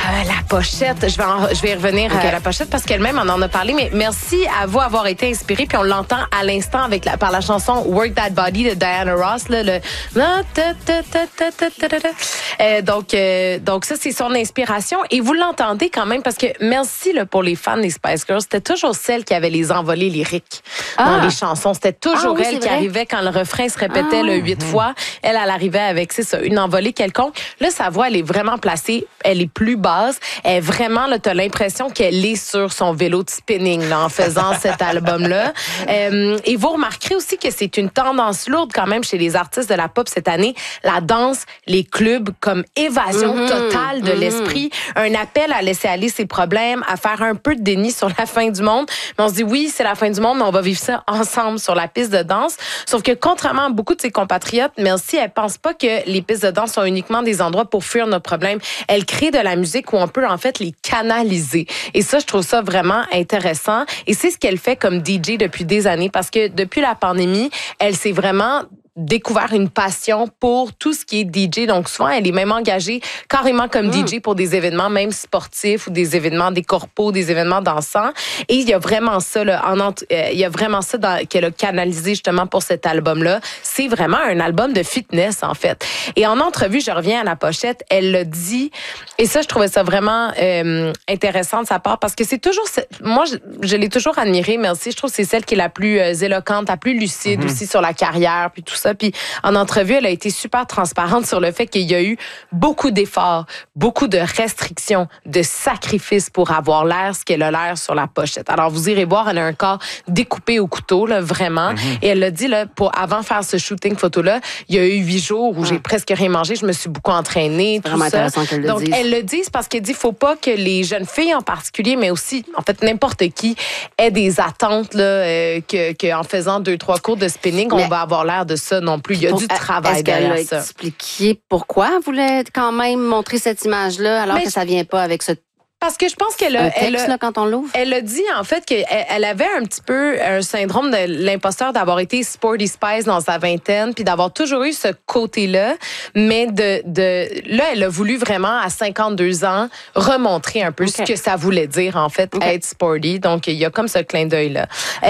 La pochette, je vais y revenir à la pochette parce qu'elle-même en a parlé, mais merci à vous avoir été inspiré, puis on l'entend à l'instant par la chanson Work That Body de Diana Ross, là, donc ça c'est son inspiration et vous l'entendez quand même parce que merci là, pour les fans des Spice Girls, c'était toujours celle qui avait les envolées lyriques dans les chansons, c'était toujours elle qui arrivait quand le refrain se répétait 8 fois, elle arrivait avec une envolée quelconque. Là sa voix elle est vraiment placée, elle est plus basse, elle est vraiment là, t'as l'impression qu'elle est sur son vélo de spinning là, en faisant cet album-là. Et vous remarquerez aussi que c'est une tendance lourde quand même chez les artistes de la pop cette année, la danse, les clubs comme évasion totale de l'esprit, un appel à laisser aller ses problèmes, à faire un peu de déni sur la fin du monde. Mais on se dit oui, c'est la fin du monde, mais on va vivre ça ensemble sur la piste de danse. Sauf que contrairement à beaucoup de ses compatriotes, Merci, elle pense pas que les pistes de danse sont uniquement des endroits pour fuir nos problèmes. Elle crée de la musique où on peut en fait les canaliser. Et ça, je trouve ça vraiment intéressant. Et c'est ce qu'elle fait comme DJ depuis des années parce que depuis la pandémie, elle s'est vraiment découvert une passion pour tout ce qui est DJ. Donc, souvent, elle est même engagée carrément comme DJ pour des événements, même sportifs ou des événements, des corpos, des événements dansants. Et il y a vraiment ça, là, il y a vraiment ça qu'elle a canalisé justement pour cet album-là. C'est vraiment un album de fitness, en fait. Et en entrevue, je reviens à la pochette, elle l'a dit, et ça, je trouvais ça vraiment intéressant de sa part parce que c'est toujours, moi, je l'ai toujours admirée, Merci. Je trouve que c'est celle qui est la plus éloquente, la plus lucide aussi sur la carrière, puis tout ça. Puis en entrevue, elle a été super transparente sur le fait qu'il y a eu beaucoup d'efforts, beaucoup de restrictions, de sacrifices pour avoir l'air ce qu'elle a l'air sur la pochette. Alors vous irez voir, elle a un corps découpé au couteau, là, vraiment. Et elle l'a dit, là, avant de faire ce shooting photo-là, il y a eu 8 jours où j'ai presque rien mangé, je me suis beaucoup entraînée, tout ça. Intéressant qu'elle le Donc dise. elle le dit, c'est parce qu'elle dit, faut pas que les jeunes filles en particulier, mais aussi, en fait, n'importe qui, aient des attentes là, que en faisant 2-3 cours de spinning, on va avoir l'air de ça non plus. Il y a du travail derrière ça. Est-ce qu'elle a expliqué pourquoi elle voulait quand même montrer cette image-là alors que ça vient pas avec ce parce que je pense qu'elle quand on l'ouvre. Elle a dit en fait qu'elle avait un petit peu un syndrome de l'imposteur d'avoir été Sporty Spice dans sa vingtaine puis d'avoir toujours eu ce côté-là, mais là elle a voulu vraiment à 52 ans remontrer un peu ce que ça voulait dire en fait être sporty. Donc il y a comme ce clin d'œil là.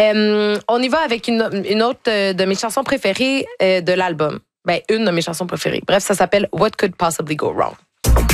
On y va avec une autre de mes chansons préférées de l'album. Une de mes chansons préférées. Bref, ça s'appelle What Could Possibly Go Wrong.